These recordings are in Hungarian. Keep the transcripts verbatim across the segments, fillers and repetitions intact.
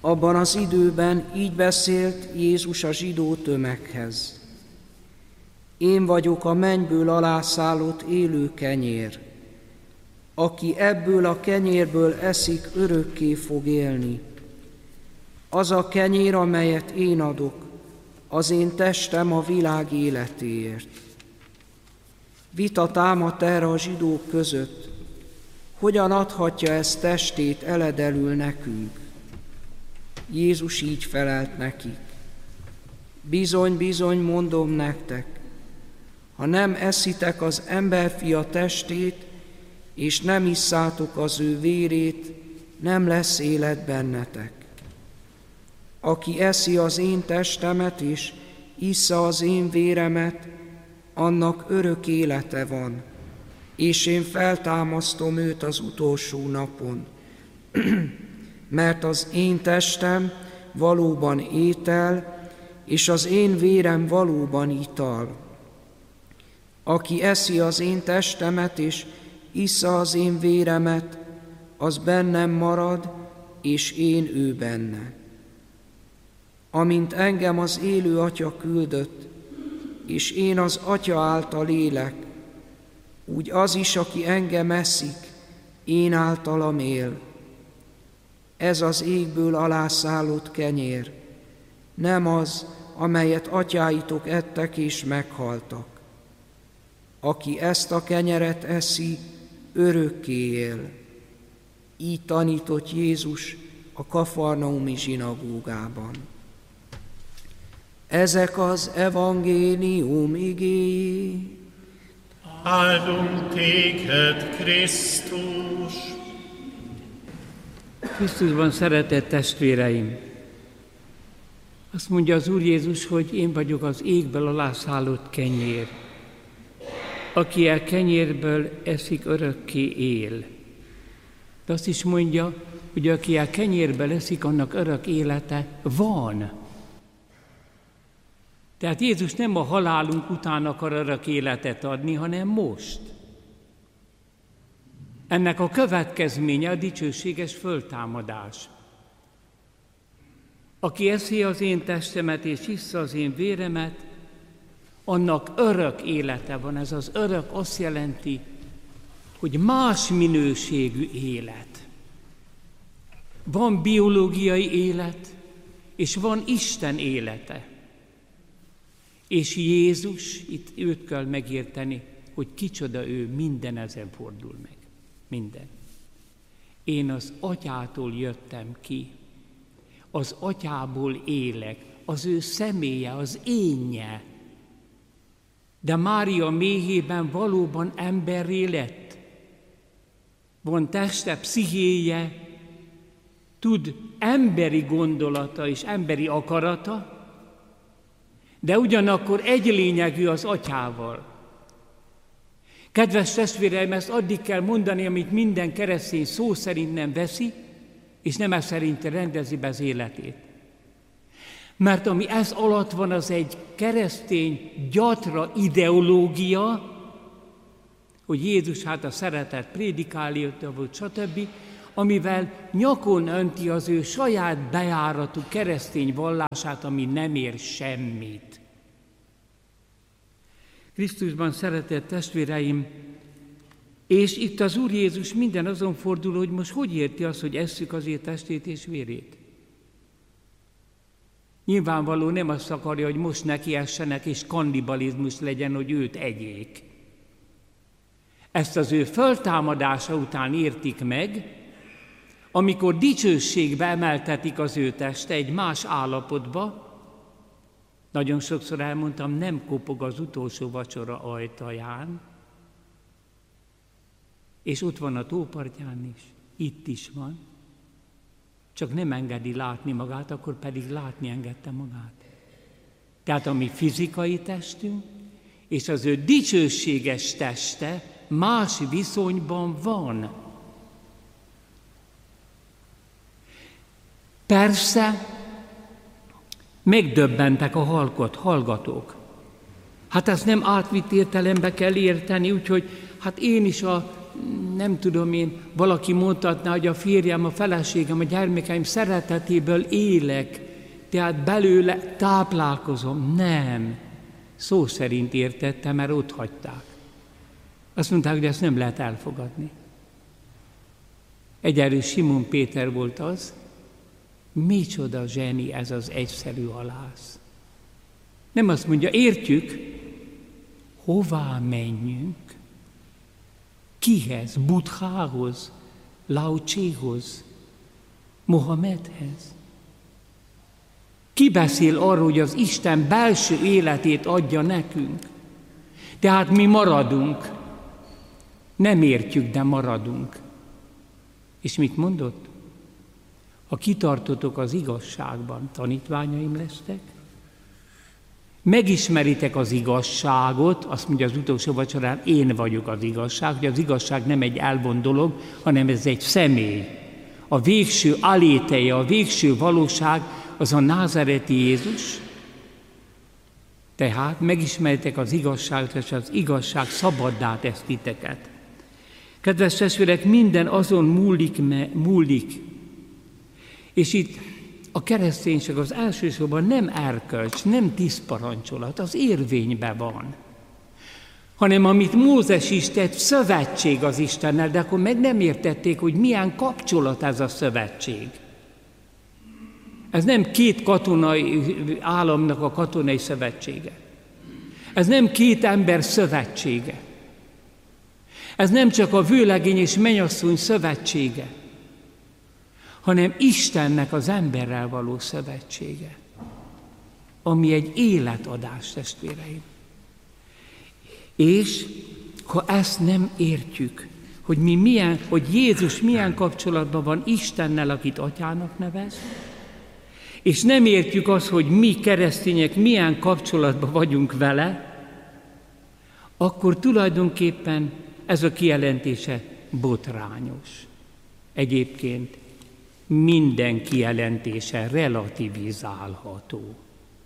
Abban az időben így beszélt Jézus a zsidó tömeghez. Én vagyok a mennyből alászállott élő kenyér. Aki ebből a kenyérből eszik, örökké fog élni. Az a kenyér, amelyet én adok, az én testem a világ életéért. Vita támadt erre a zsidók között, hogyan adhatja ezt testét eledelül nekünk. Jézus így felelt nekik. Bizony, bizony, mondom nektek, ha nem eszitek az emberfia testét, és nem isszátok az ő vérét, nem lesz élet bennetek. Aki eszi az én testemet, és issza az én véremet, annak örök élete van, és én feltámasztom őt az utolsó napon. Mert az én testem valóban étel, és az én vérem valóban ital. Aki eszi az én testemet, és issza az én véremet, az bennem marad, és én ő benne. Amint engem az élő Atya küldött, és én az Atya által élek, úgy az is, aki engem eszik, én általam él. Ez az égből alászállott kenyér, nem az, amelyet atyáitok ettek és meghaltak. Aki ezt a kenyeret eszi, örökké él. Így tanított Jézus a kafarnaumi zsinagógában. Ezek az evangélium igéi. Áldunk téged, Krisztus! Krisztusban szeretett testvéreim! Azt mondja az Úr Jézus, hogy én vagyok az égből alászállott kenyér. Aki a kenyérből eszik, örökké él. De azt is mondja, hogy aki a kenyérből eszik, annak örök élete van. Tehát Jézus nem a halálunk után akar örök életet adni, hanem most. Ennek a következménye a dicsőséges föltámadás. Aki eszi az én testemet és issza az én véremet, annak örök élete van. Ez az örök azt jelenti, hogy más minőségű élet. Van biológiai élet, és van Isten élete. És Jézus, itt őt kell megérteni, hogy kicsoda ő, minden ezen fordul meg. Minden. Én az Atyától jöttem ki, az Atyából élek, az ő személye, az énje. De Mária méhében valóban emberré lett. Van teste, pszichéje, tud emberi gondolata és emberi akarata, de ugyanakkor egy lényegű az Atyával. Kedves testvéreim, ezt addig kell mondani, amit minden keresztény szó szerint nem veszi, és nem ez szerint rendezi be az életét. Mert ami ez alatt van, az egy keresztény gyatra ideológia, hogy Jézus hát a szeretet prédikálja volt, stb., amivel nyakon önti az ő saját bejáratú keresztény vallását, ami nem ér semmit. Krisztusban szeretett testvéreim, és itt az Úr Jézus minden azon fordul, hogy most hogy érti azt, hogy esszük az ő testét és vérét. Nyilvánvaló nem azt akarja, hogy most neki essenek, és kannibalizmus legyen, hogy őt egyék. Ezt az ő föltámadása után értik meg, amikor dicsőségbe emeltetik az ő teste egy más állapotba. Nagyon sokszor elmondtam, nem kopog az utolsó vacsora ajtaján, és ott van a tópartján is, itt is van, csak nem engedi látni magát, akkor pedig látni engedte magát. Tehát a mi fizikai testünk és az ő dicsőséges teste más viszonyban van. Persze, megdöbbentek a halkot, hallgatók. Hát ezt nem átvitt értelembe kell érteni, úgyhogy hát én is a nem tudom én, valaki mondhatná, hogy a férjem, a feleségem, a gyermekeim szeretetéből élek, tehát belőle táplálkozom. Nem. Szó szerint értettem, mert ott hagyták. Azt mondták, hogy ezt nem lehet elfogadni. Egyelőre Simon Péter volt az, micsoda zseni ez az egyszerű halász. Nem azt mondja, értjük, hová menjünk? Kihez? Buddhához? Lao Tséhoz? Mohamedhez? Ki beszél arról, hogy az Isten belső életét adja nekünk? Tehát mi maradunk. Nem értjük, de maradunk. És mit mondott? Ha kitartotok az igazságban, tanítványaim lesztek, megismeritek az igazságot, azt mondja az utolsó vacsorán, én vagyok az igazság, hogy az igazság nem egy elvont dolog, hanem ez egy személy. A végső aléteje, a végső valóság az a názáreti Jézus. Tehát megismeritek az igazságot, és az igazság szabaddá tesz titeket. Kedves testvérek, minden azon múlik, múlik. És itt a kereszténység az elsősorban nem erkölcs, nem tíz parancsolat, az érvényben van. Hanem amit Mózes is tett, szövetség az Istennel, de akkor meg nem értették, hogy milyen kapcsolat ez a szövetség. Ez nem két katonai államnak a katonai szövetsége. Ez nem két ember szövetsége. Ez nem csak a vőlegény és mennyasszony szövetsége, hanem Istennek az emberrel való szövetsége, ami egy életadás, testvéreim. És ha ezt nem értjük, hogy, mi milyen, hogy Jézus milyen kapcsolatban van Istennel, akit atyának nevez, és nem értjük azt, hogy mi keresztények milyen kapcsolatban vagyunk vele, akkor tulajdonképpen ez a kijelentése botrányos. Egyébként minden kijelentése relativizálható.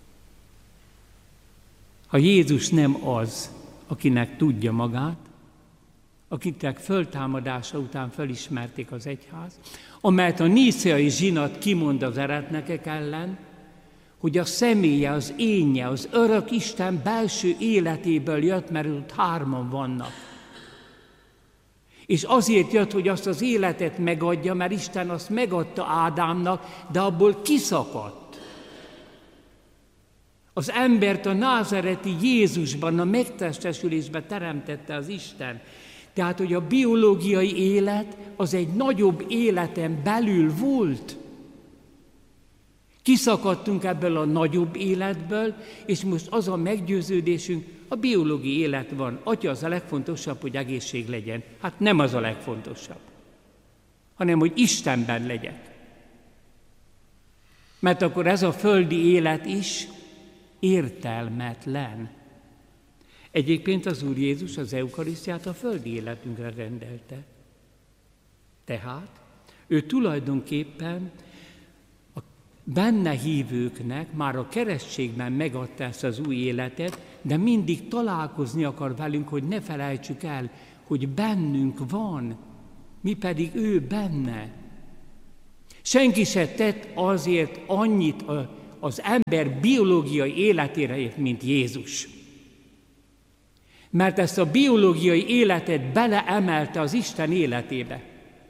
Ha Jézus nem az, akinek tudja magát, akiknek föltámadása után felismerték az egyház, amelyet a níceai zsinat kimond az eretnekek ellen, hogy a személye, az énje, az örök Isten belső életéből jött, mert ott hárman vannak. És azért jött, hogy azt az életet megadja, mert Isten azt megadta Ádámnak, de abból kiszakadt. Az embert a názáreti Jézusban, a megtestesülésben teremtette az Isten. Tehát, hogy a biológiai élet az egy nagyobb életen belül volt. Kiszakadtunk ebből a nagyobb életből, és most az a meggyőződésünk, a biológiai élet van. Atya, az a legfontosabb, hogy egészség legyen. Hát nem az a legfontosabb, hanem hogy Istenben legyek. Mert akkor ez a földi élet is értelmetlen. Egyébként az Úr Jézus az eukarisztiát a földi életünkre rendelte. Tehát ő tulajdonképpen a benne hívőknek már a keresztségben megadta ezt az új életet, de mindig találkozni akar velünk, hogy ne felejtsük el, hogy bennünk van, mi pedig ő benne. Senki se tett azért annyit az ember biológiai életére, mint Jézus. Mert ezt a biológiai életet beleemelte az Isten életébe.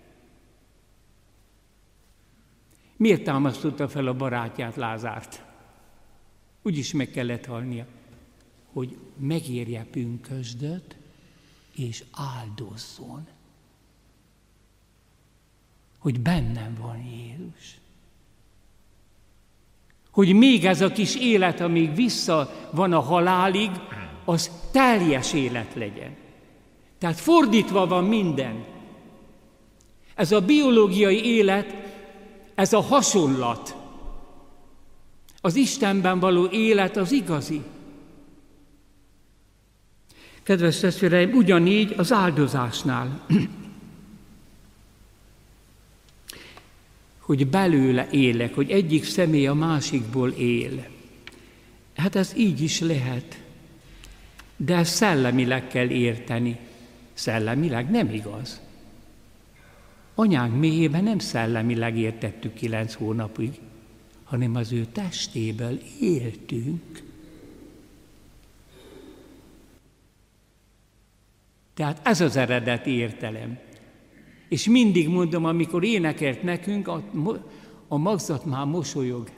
Miért támasztotta fel a barátját, Lázárt? Úgyis meg kellett halnia, hogy megérje pünkösdöt és áldozzon. Hogy bennem van Jézus. Hogy még ez a kis élet, amíg vissza van a halálig, az teljes élet legyen. Tehát fordítva van minden. Ez a biológiai élet, ez a hasonlat. Az Istenben való élet az igazi. Kedves testvéreim, ugyanígy az áldozásnál. Hogy belőle élek, hogy egyik személy a másikból él. Hát ez így is lehet. De ezt szellemileg kell érteni. Szellemileg nem igaz. anyánk méhében nem szellemileg értettük kilenc hónapig, hanem az ő testéből éltünk. Tehát ez az eredeti értelem. És mindig mondom, amikor énekelt nekünk, a, a magzat már mosolyog.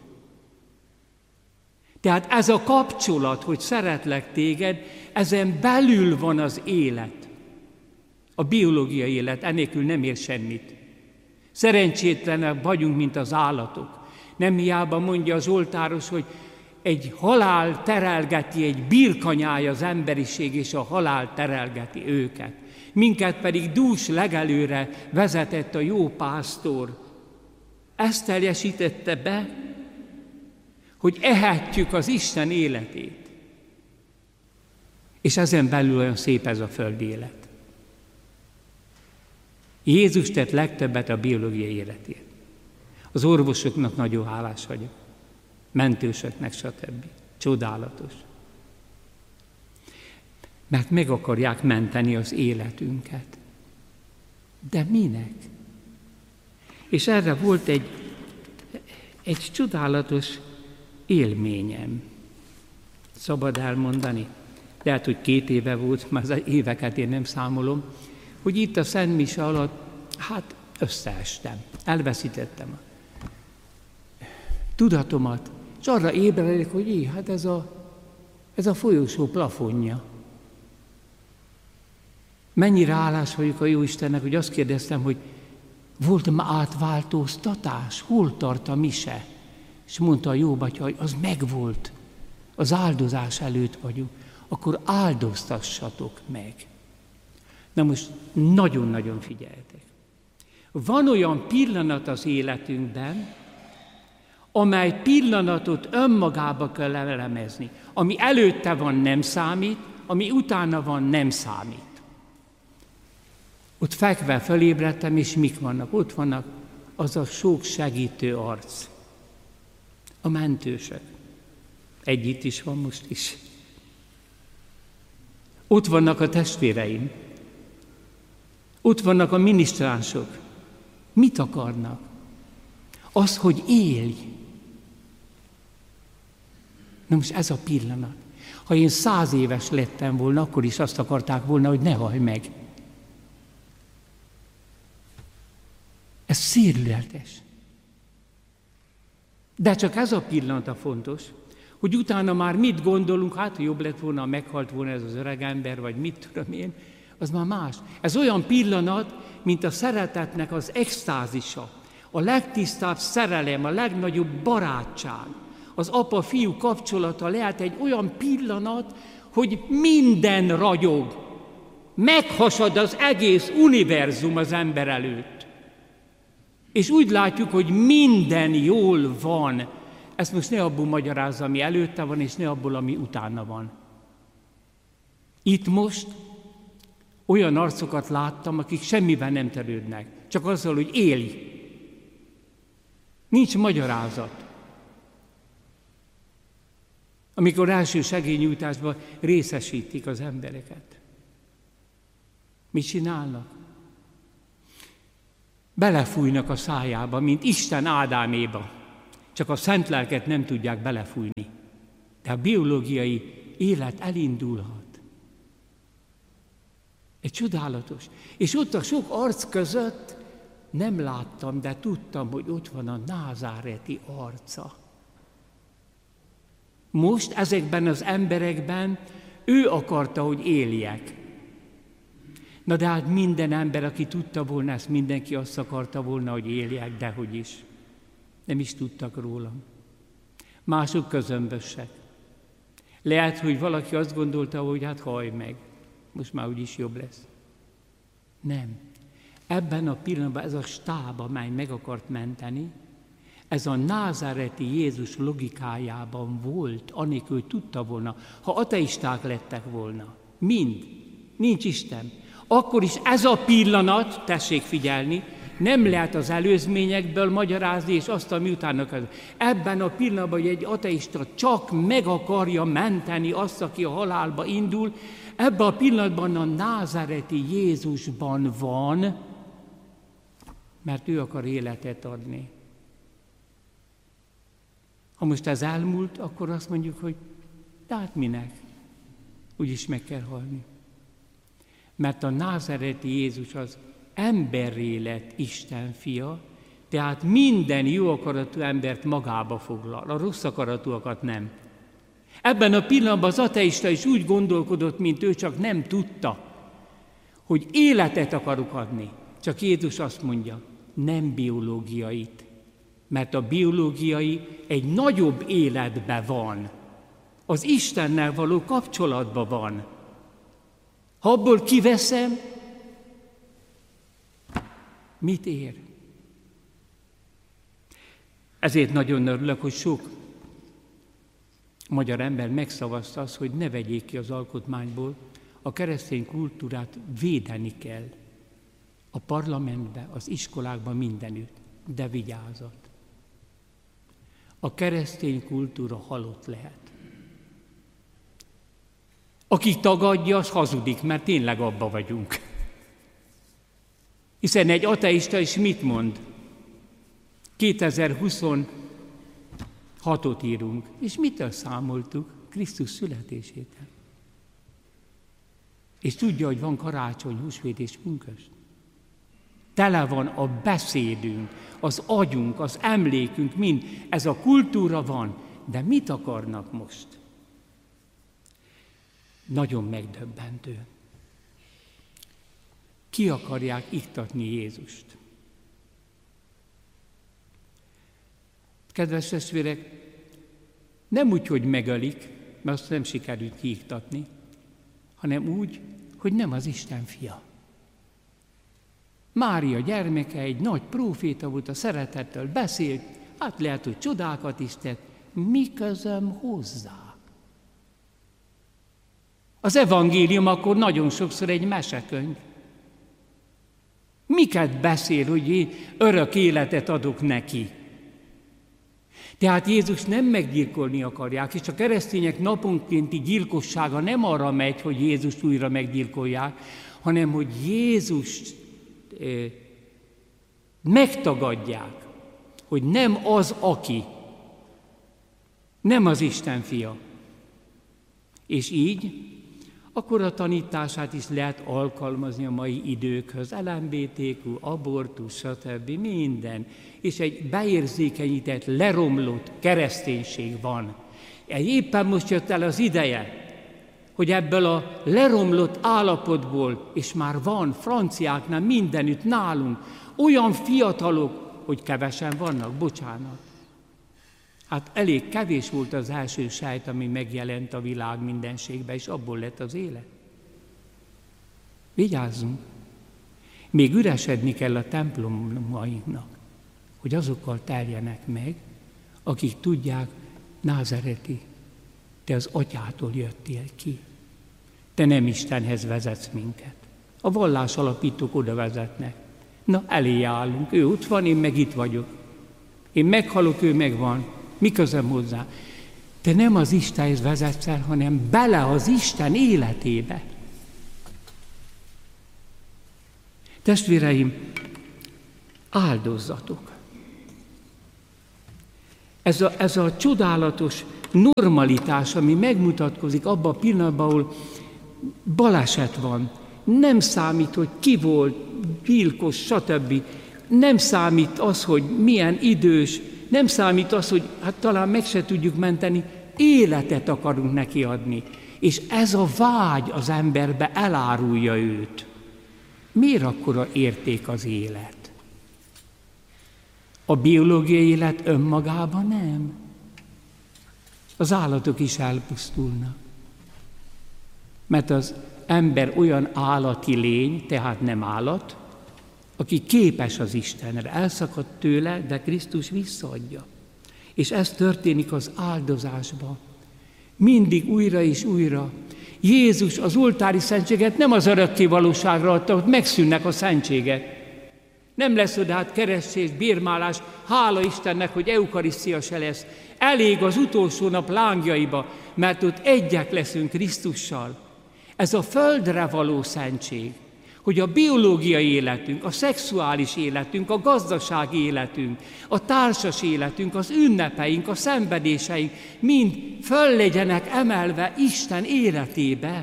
Tehát ez a kapcsolat, hogy szeretlek téged, ezen belül van az élet. A biológiai élet, enélkül nem ér semmit. Szerencsétlenek vagyunk, mint az állatok. Nem hiába mondja az oltáros, hogy egy halál terelgeti, egy birkanyája az emberiség, és a halál terelgeti őket. Minket pedig dús legelőre vezetett a jó pásztor. Ezt teljesítette be, hogy ehetjük az Isten életét. És ezen belül olyan szép ez a földi élet. Jézus tett legtöbbet a biológiai életért. Az orvosoknak nagyon hálás vagyok. Mentősöknek, stb. Csodálatos. Mert meg akarják menteni az életünket. De minek? És erre volt egy, egy csodálatos élményem. Szabad elmondani? Lehet, hogy két éve volt, már az éveket én nem számolom, hogy itt a Szent Mise alatt, hát összeestem, elveszítettem a tudatomat, és arra ébredek, hogy így, hát ez a, ez a folyosó plafonja. Mennyire hálás vagyok a Jóistennek, hogy azt kérdeztem, hogy volt már átváltoztatás, hol tart a mise? És mondta a jó batya, hogy az megvolt, az áldozás előtt vagyunk, akkor áldoztassatok meg. Na most nagyon-nagyon figyeljetek. Van olyan pillanat az életünkben, amely pillanatot önmagába kell elemezni. Ami előtte van, nem számít, ami utána van, nem számít. Ott fekve fölébredtem, és mik vannak? Ott vannak az a sok segítő arc. A mentősök. Egy itt is van most is. Ott vannak a testvéreim. Ott vannak a minisztránsok. Mit akarnak? Az, hogy élj. Na most ez a pillanat. Ha én száz éves lettem volna, akkor is azt akarták volna, hogy ne halj meg. Ez szérleltes. De csak ez a pillanat a fontos, hogy utána már mit gondolunk, hát jobb lett volna, ha meghalt volna ez az öreg ember, vagy mit tudom én, az már más. Ez olyan pillanat, mint a szeretetnek az extázisa, a legtisztább szerelem, a legnagyobb barátság. Az apa-fiú kapcsolata lehet egy olyan pillanat, hogy minden ragyog, meghasad az egész univerzum az ember előtt. És úgy látjuk, hogy minden jól van. Ezt most ne abból magyarázza, ami előtte van, és ne abból, ami utána van. Itt most olyan arcokat láttam, akik semmivel nem törődnek, csak azzal, hogy élj. Nincs magyarázat. Amikor első segélynyújtásban részesítik az embereket. Mit csinálnak? Belefújnak a szájába, mint Isten Ádáméba. Csak a szent lelket nem tudják belefújni. De a biológiai élet elindulhat. Egy csodálatos. És ott a sok arc között nem láttam, de tudtam, hogy ott van a názáreti arca. Most ezekben az emberekben ő akarta, hogy éljek. Na de hát minden ember, aki tudta volna ezt, mindenki azt akarta volna, hogy éljek, dehogy is. Nem is tudtak rólam. Mások közömbösek. Lehet, hogy valaki azt gondolta, hogy hát hallj meg, most már úgyis jobb lesz. Nem. Ebben a pillanatban ez a stáb, amely meg akart menteni, ez a názáreti Jézus logikájában volt, anélkül, hogy tudta volna, ha ateisták lettek volna. Mind. Nincs Isten. Akkor is ez a pillanat, tessék figyelni, nem lehet az előzményekből magyarázni, és azt, ami utána kell. Ebben a pillanatban, hogy egy ateista csak meg akarja menteni azt, aki a halálba indul, ebben a pillanatban a názáreti Jézusban van mert ő akar életet adni. Ha most ez elmúlt, akkor azt mondjuk, hogy de hát minek? Úgyis meg kell halni. Mert a názáreti Jézus az emberré lett Isten fia, tehát minden jó akaratú embert magába foglal, a rossz akaratúakat nem. Ebben a pillanatban az ateista is úgy gondolkodott, mint ő, csak nem tudta, hogy életet akarok adni. Csak Jézus azt mondja, nem biológiait, mert a biológiai egy nagyobb életben van, az Istennel való kapcsolatban van. Ha abból kiveszem, mit ér? Ezért nagyon örülök, hogy sok magyar ember megszavazta azt, hogy ne vegyék ki az alkotmányból, a keresztény kultúrát védeni kell. A parlamentben, az iskolákban, mindenütt. De vigyázat! A keresztény kultúra halott lehet. Aki tagadja, az hazudik, mert tényleg abba vagyunk. Hiszen egy ateista is mit mond? kétezer-huszonhatot írunk, és mitől számoltuk? Krisztus születésétől. És tudja, hogy van karácsony, húsvét és pünkösd. Tele van a beszédünk, az agyunk, az emlékünk, mind. Ez a kultúra van, de mit akarnak most? Nagyon megdöbbentő. Ki akarják iktatni Jézust? Kedves testvérek, nem úgy, hogy megölik, mert azt nem sikerült kiiktatni, hanem úgy, hogy nem az Isten fia. Mária gyermeke egy nagy próféta volt, a szeretettel beszélt, hát lehet, hogy csodákat is tett, mi közöm hozzá? Az evangélium akkor nagyon sokszor egy mesekönyv. Miket beszél, hogy én örök életet adok neki? Tehát Jézus nem meggyilkolni akarják, és a keresztények naponkénti gyilkossága nem arra megy, hogy Jézust újra meggyilkolják, hanem hogy Jézust eh, megtagadják, hogy nem az, aki, nem az Isten fia. És így akkor a tanítását is lehet alkalmazni a mai időkhöz, el em bé té kú, abortusz, stb. Minden. És egy beérzékenyített, leromlott kereszténység van. Éppen most jött el az ideje, hogy ebből a leromlott állapotból, és már van franciáknál mindenütt nálunk, olyan fiatalok, hogy kevesen vannak, bocsánat. Hát elég kevés volt az első sejt, ami megjelent a világ mindenségbe, és abból lett az élet. Vigyázzunk! Még üresedni kell a templomainknak, hogy azokkal teljenek meg, akik tudják, názáreti, te az atyától jöttél ki. Te nem Istenhez vezetsz minket. A vallás alapítók oda vezetnek. Na, elé állunk, ő ott van, én meg itt vagyok. Én meghalok, ő megvan. Mi közöm hozzá? Te nem az Istenhez vezetsz el, hanem bele az Isten életébe. Testvéreim, áldozzatok! Ez a, ez a csodálatos normalitás, ami megmutatkozik abban a pillanatban, ahol baleset van, nem számít, hogy ki volt, gyilkos, stb. Nem számít az, hogy milyen idős, nem számít az, hogy hát talán meg se tudjuk menteni, életet akarunk neki adni. És ez a vágy az emberbe elárulja őt. Miért akkora érték az élet? A biológiai élet önmagában nem. Az állatok is elpusztulnak. Mert az ember olyan állati lény, tehát nem állat, aki képes az Istenre, elszakadt tőle, de Krisztus visszaadja. És ez történik az áldozásban. Mindig újra és újra. Jézus az oltári szentséget nem az örökké valóságra adta, hogy megszűnnek a szentségek. Nem lesz oda hát keresztés, bérmálás, hála Istennek, hogy eukarisztia se lesz. Elég az utolsó nap lángjaiba, mert ott egyek leszünk Krisztussal. Ez a földre való szentség, hogy a biológiai életünk, a szexuális életünk, a gazdasági életünk, a társas életünk, az ünnepeink, a szenvedéseink mind föl legyenek emelve Isten életébe.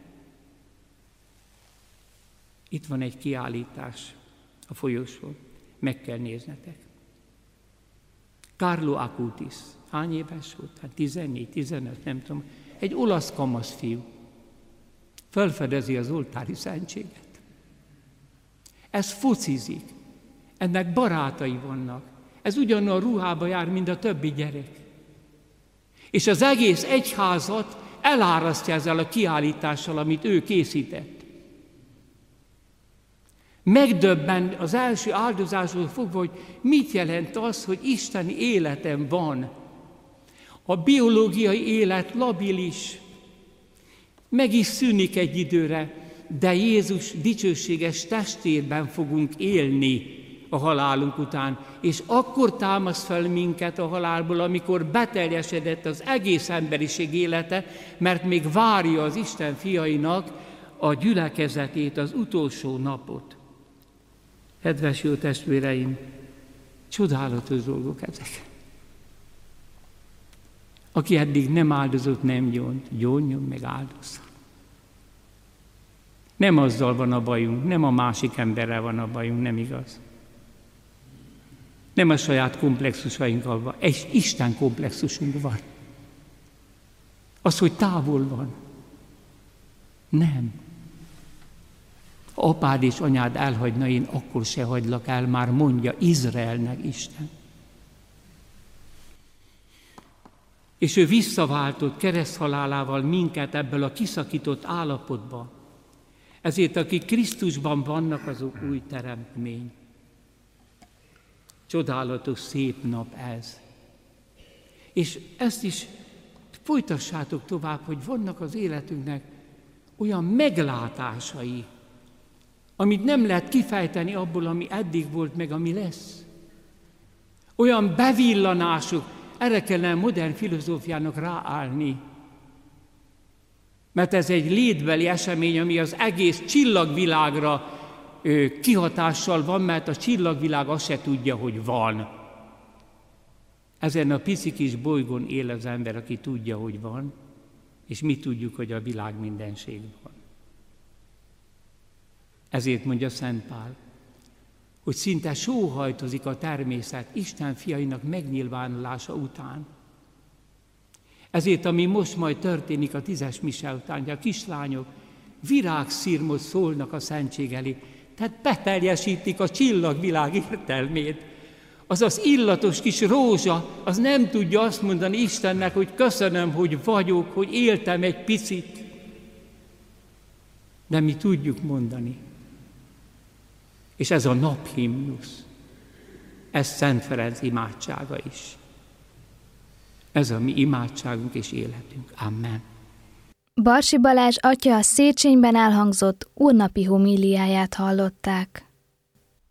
Itt van egy kiállítás a folyosón, meg kell néznetek. Carlo Acutis, hány éves volt? Hát tizennégy, tizenöt, nem tudom. Egy olasz kamasz fiú. Fölfedezi az oltári szentséget. Ez focizik. Ennek barátai vannak. Ez ugyanolyan ruhába jár, mint a többi gyerek. És az egész egyházat elárasztja ezzel a kiállítással, amit ő készített. Megdöbben az első áldozásról fogva, hogy mit jelent az, hogy isteni életem van. A biológiai élet labilis, meg is szűnik egy időre, de Jézus dicsőséges testében fogunk élni a halálunk után, és akkor támaszt fel minket a halálból, amikor beteljesedett az egész emberiség élete, mert még várja az Isten fiainak a gyülekezetét, az utolsó napot. Kedves jó testvéreim, csodálatos dolgok ezek. Aki eddig nem áldozott, nem gyónt, gyónjon meg áldozzon. Nem azzal van a bajunk, nem a másik emberrel van a bajunk, nem igaz. Nem a saját komplexusainkkal van, egy Isten komplexusunk van. Az, hogy távol van. Nem. Ha apád és anyád elhagyna, én akkor se hagylak el, már mondja Izraelnek Isten. És ő visszaváltott kereszthalálával minket ebből a kiszakított állapotba. Ezért, akik Krisztusban vannak, azok új teremtmény. Csodálatos, szép nap ez. És ezt is folytassátok tovább, hogy vannak az életünknek olyan meglátásai, amit nem lehet kifejteni abból, ami eddig volt, meg ami lesz. Olyan bevillanások, erre kellene modern filozófiának ráállni. Mert ez egy létbeli esemény, ami az egész csillagvilágra ö, kihatással van, mert a csillagvilág azt se tudja, hogy van. Ezen a pici kis bolygón él az ember, aki tudja, hogy van, és mi tudjuk, hogy a világ mindenség van. Ezért mondja Szent Pál, hogy szinte sóhajtozik a természet Isten fiainak megnyilvánulása után. Ezért, ami most majd történik a tízes mise után, hogy a kislányok virágszirmot szólnak a szentség elé, tehát beteljesítik a csillagvilág értelmét. Az az illatos kis rózsa, az nem tudja azt mondani Istennek, hogy köszönöm, hogy vagyok, hogy éltem egy picit. De mi tudjuk mondani. És ez a naphimnusz, ez Szent Ferenc imádsága is. Ez a mi imádságunk és életünk. Amen. Barsi Balázs atya a Széchenyben elhangzott úrnapi homíliáját hallották.